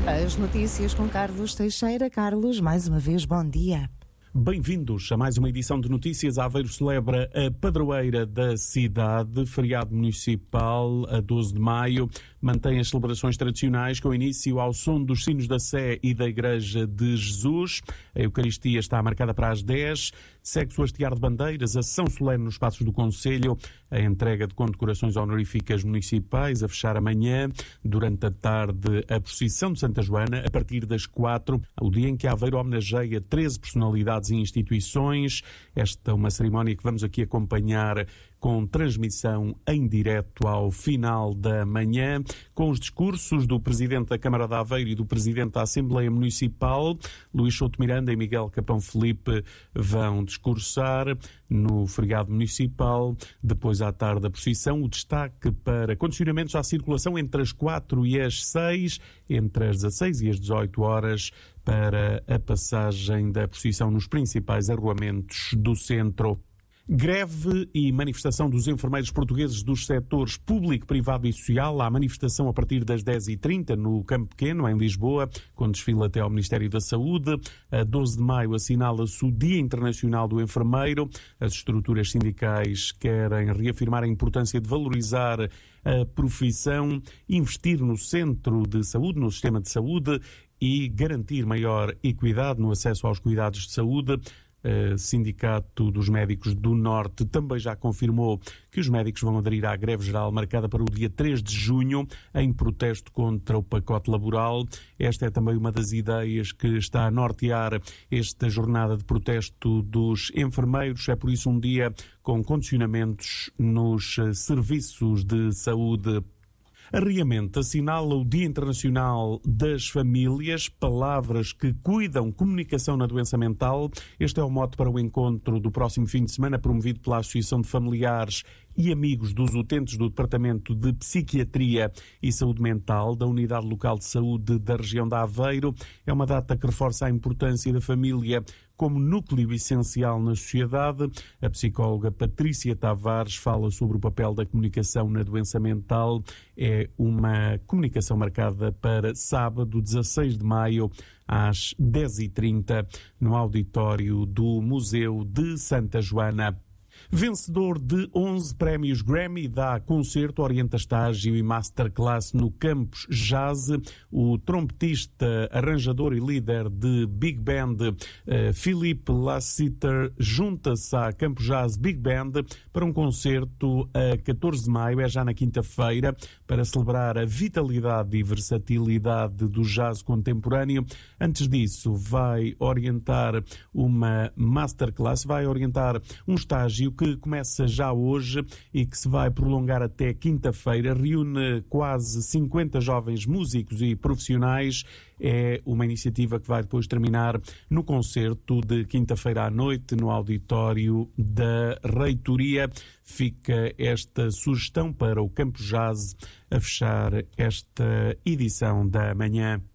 As notícias com Carlos Teixeira. Carlos, mais uma vez, bom dia. Bem-vindos a mais uma edição de Notícias. Aveiro celebra a padroeira da cidade, feriado municipal a 12 de maio. Mantém as celebrações tradicionais com início ao som dos sinos da Sé e da Igreja de Jesus. A Eucaristia está marcada para as 10. Segue-se o hastear de bandeiras, a sessão solene nos Passos do Concelho, a entrega de condecorações honoríficas municipais a fechar amanhã. Durante a tarde, a procissão de Santa Joana, a partir das 4, o dia em que Aveiro homenageia 13 personalidades e instituições. Esta é uma cerimónia que vamos aqui acompanhar com transmissão em direto ao final da manhã, com os discursos do Presidente da Câmara de Aveiro e do Presidente da Assembleia Municipal. Luís Souto Miranda e Miguel Capão Felipe vão discursar no feriado municipal. Depois, à tarde, a procissão, o destaque para condicionamentos à circulação entre as 4 e as 6, entre as 16 e as 18 horas, para a passagem da procissão nos principais arruamentos do centro. Greve e manifestação dos enfermeiros portugueses dos setores público, privado e social. Há manifestação a partir das 10h30 no Campo Pequeno, em Lisboa, com desfile até ao Ministério da Saúde. A 12 de maio assinala-se o Dia Internacional do Enfermeiro. As estruturas sindicais querem reafirmar a importância de valorizar a profissão, investir no centro de saúde, no sistema de saúde e garantir maior equidade no acesso aos cuidados de saúde. Sindicato dos Médicos do Norte também já confirmou que os médicos vão aderir à greve geral marcada para o dia 3 de junho, em protesto contra o pacote laboral. Esta é também uma das ideias que está a nortear esta jornada de protesto dos enfermeiros. É por isso um dia com condicionamentos nos serviços de saúde. Arriamente assinala o Dia Internacional das Famílias, palavras que cuidam, comunicação na doença mental. Este é o mote para o encontro do próximo fim de semana, promovido pela Associação de Familiares e Amigos dos Utentes do Departamento de Psiquiatria e Saúde Mental da Unidade Local de Saúde da região de Aveiro. É uma data que reforça a importância da família como núcleo essencial na sociedade. A psicóloga Patrícia Tavares fala sobre o papel da comunicação na doença mental. É uma comunicação marcada para sábado, 16 de maio, às 10h30, no auditório do Museu de Santa Joana. Vencedor de 11 prémios Grammy, dá concerto, orienta estágio e masterclass no Campus Jazz. O trompetista, arranjador e líder de Big Band, Philippe Lassiter, junta-se à Campus Jazz Big Band para um concerto a 14 de maio, é já na quinta-feira, para celebrar a vitalidade e versatilidade do jazz contemporâneo. Antes disso, vai orientar uma masterclass, vai orientar um estágio que começa já hoje e que se vai prolongar até quinta-feira. Reúne quase 50 jovens músicos e profissionais. É uma iniciativa que vai depois terminar no concerto de quinta-feira à noite no auditório da Reitoria. Fica esta sugestão para o Campus Jazz a fechar esta edição da manhã.